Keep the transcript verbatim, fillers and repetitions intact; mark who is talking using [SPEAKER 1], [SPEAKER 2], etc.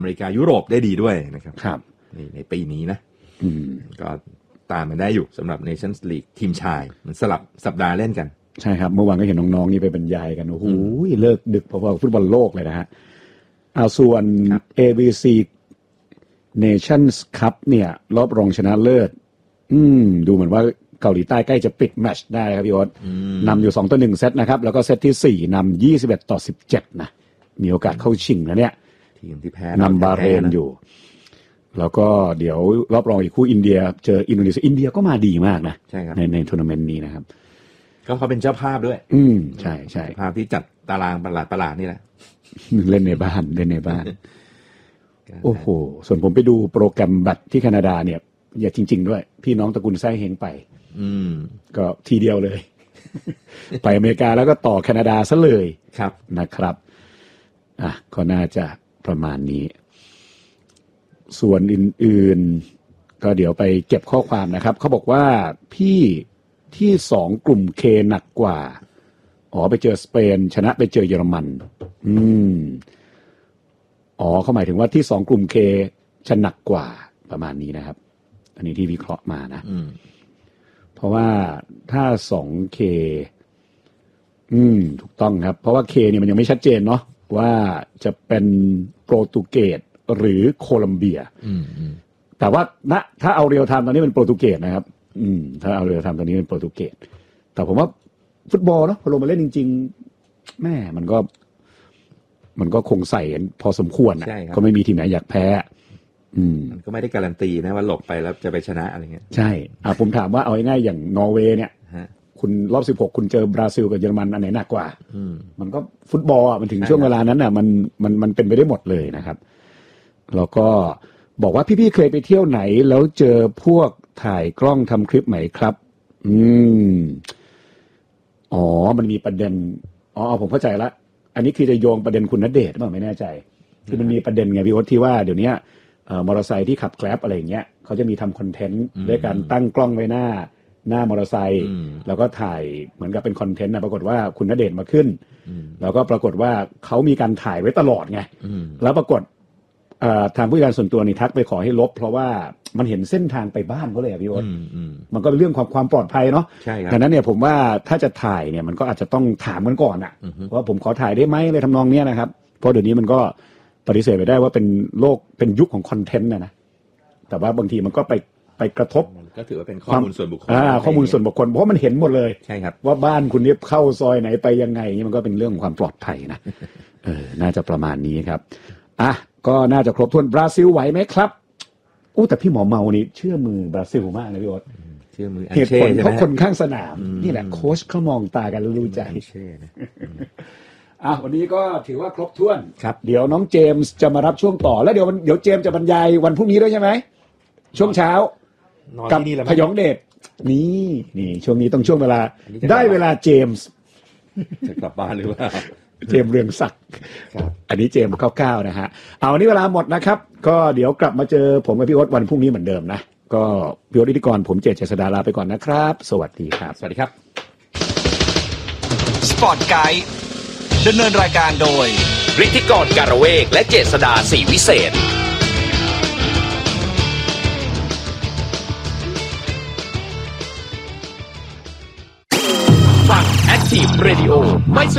[SPEAKER 1] อเมริกายุโรปได้ดีด้วยนะครับ
[SPEAKER 2] ครับ
[SPEAKER 1] ในในปีนี้นะก็ตามมันได้อยู่สำหรับ Nations League ทีมชายมันสลับสัปดาห์เล่นกัน
[SPEAKER 2] ใช่ครับเมื่อวานก็เห็นน้องๆนี่ไปบรรยายกันโอ้โหเลิกดึกพอๆฟุตบอลโลกเลยนะฮะเอาส่วน เอ บี ซี Nations Cup เนี่ยรอบรองชนะเลิศอืมดูเหมือนว่าเกาหลีใต้ใกล้จะปิดแมตช์ได้ครับพี่โอ๊ตนำอยู่สองต่อหนึ่งเซตนะครับแล้วก็เซตที่สี่นำยี่สิบเอ็ดต่อสิบเจ็ดนะมีโอกาสเข้าชิงนะเนี่ย
[SPEAKER 1] ทีมที่แพ้
[SPEAKER 2] นำบาห์เรนอยู่แล้วก็เดี๋ยวรอบรองอีกคู่อินเดียเจออินโดนีเซียอินเดียก็มาดีมากนะ
[SPEAKER 1] ใช่ครับ
[SPEAKER 2] ในในทัวร์นาเมนต์นี้นะครับ
[SPEAKER 1] ก็เขาเป็นเจ้าภาพด้วย
[SPEAKER 2] อืมใช่ใช่
[SPEAKER 1] ภาพที่จัดตารางประหลาดประหลาดนี่แหละ
[SPEAKER 2] เล่นในบ้านเล่นในบ้านโอ้โหส่วนผมไปดูโปรแกรมบัตรที่แคนาดาเนี่ยอย่าจริงๆด้วยพี่น้องตระกูลไส้เฮงไป
[SPEAKER 1] อืม
[SPEAKER 2] ก็ทีเดียวเลย ไปอเมริกาแล้วก็ต่อแคนาดาซะเลย
[SPEAKER 1] ครับ
[SPEAKER 2] นะครับอ่ะก็น่าจะประมาณนี้ส่วนอื่นๆก็เดี๋ยวไปเก็บข้อความนะครับเขาบอกว่าพี่ที่สองกลุ่มเคหนักกว่าอ๋อไปเจอสเปนชนะไปเจอเยอรมันอืมอ๋อเขาหมายถึงว่าที่สองกลุ่มเคจะหนักกว่าประมาณนี้นะครับอันนี้ที่วิเคราะห์มานะเพราะว่าถ้าสองเคอืมถูกต้องครับเพราะว่าเคเนี่ยมันยังไม่ชัดเจนเนาะว่าจะเป็นโปรตุเกสหรือโคลัมเบียแต่ว่าณถ้าเอาเรียลไทม์ตอนนี้เป็นโปรตุเกสนะครับอืมถ้าเอาเรียลไทม์ตอนนี้เป็นโปรตุเกสแต่ผมว่าฟุตบอลเนาะพอลงมาเล่นจริงๆแม่มันก็มันก็คงใส่พอสมควรนะก็ไม่มีทีมไหนอยากแพ้อืม
[SPEAKER 1] มันก็ไม่ได้การันตีนะว่าหลบไปแล้วจะไปชนะอะไรเงี้ย
[SPEAKER 2] ใช่อ่ะผมถามว่าเอาง่ายๆอย่างนอร์เวย์เนี่ยคุณรอบสิบหกคุณเจอบราซิลกับเยอรมันอันไหนหนักกว่ามันก็ฟุตบอลอ่ะมันถึงช่วงเวลานั้นน่ะมันมันมันเป็นไปได้หมดเลยนะครับแล้วก็บอกว่าพี่ๆเคยไปเที่ยวไหนแล้วเจอพวกถ่ายกล้องทำคลิปไหมครับอืมอ๋อมันมีประเด็นอ๋อผมเข้าใจละอันนี้คือจะโยงประเด็นคุณณเดชน์หรือเปล่าไม่แน่ใจคือมันมีประเด็นไงพี่โอ๊ตที่ว่าเดี๋ยวนี้มอเตอร์ไซค์ที่ขับแกร็บอะไรอย่างเงี้ยเขาจะมีทำคอนเทนต์ด้วยการตั้งกล้องไว้หน้าหน้ามอเตอร์ไซค์แล้วก็ถ่ายเหมือนกับเป็นคอนเทนต์นะปรากฏว่าคุณณเดชน์มาขึ้นแล้วก็ปรากฏว่าเขามีการถ่ายไว้ตลอดไงแล้วปรากฏทางผู้จัดการส่วนตัวนี่ทักไปขอให้ลบเพราะว่ามันเห็นเส้นทางไปบ้านเขาเลยอะพี่โอ๊ตมันก็เป็นเรื่องความความปลอดภัยเนาะดังนั้นเนี่ยผมว่าถ้าจะถ่ายเนี่ยมันก็อาจจะต้องถามกันก่อนอะว่าผมขอถ่ายได้ไหมอะไรทำนองเนี้ยนะครับเพราะเดี๋ยวนี้มันก็ปฏิเสธไปได้ว่าเป็นโลกเป็นยุคของคอนเทนต์นะนะแต่ว่าบางทีมันก็ไปไปกระทบ
[SPEAKER 1] ก็ถือว่าเป็นข้อมูลส่วนบุคคล
[SPEAKER 2] อ่าข้อมูลส่วนบุคคลเพราะมันเห็นหมดเลย
[SPEAKER 1] ใช่ครับ
[SPEAKER 2] ว่าบ้านคุณนี่เข้าซอยไหนไปยังไงนี่มันก็เป็นเรื่องของความปลอดภัยนะเออน่าจะประมาณนี้ครับอ่ะก็น่าจะครบถ้วนบราซิลไหวไหมครับอู้แต่พี่หมอเมานี่เชื่อมือบราซิลมากเลยพี่โอ๊ต
[SPEAKER 1] เชื่อมือ
[SPEAKER 2] เหตุผลเพราะคนข้างสนามนี่แหละโค้ชเขามองตากันแล้วรู้ใจอ่ะวันนี้ก็ถือว่าครบถ้วนครับเดี๋ยวน้องเจมส์จะมารับช่วงต่อแล้วเดี๋ยวเดี๋ยวเจมส์จะบรรยายวันพรุ่งนี้ด้วยใช่ไหมช่วงเช้ากับพยองเดชนี่นี่ช่วงนี้ต้องช่วงเวลาได้เวลาเจมส์
[SPEAKER 1] จะกลับบ้านหรือว่า
[SPEAKER 2] เจมส์เรืองศักดิ์อันนี้เจมส์เก้านะฮะเอาวันนี้เวลาหมดนะครับก็เดี๋ยวกลับมาเจอผมกับพี่โอ๊ตวันพรุ่งนี้เหมือนเดิมนะก็พี่โอ๊ตอิทธิกรผมเจตเจษฎาลาไปก่อนนะครับสวัสดีครับ
[SPEAKER 1] สวัสดีครับ
[SPEAKER 3] สปอร์ตไกด์ดำเนินรายการโดยฤทธิกรการเวกและเจษฎาศรีวิเศษฟัง Active Radio ไม่ส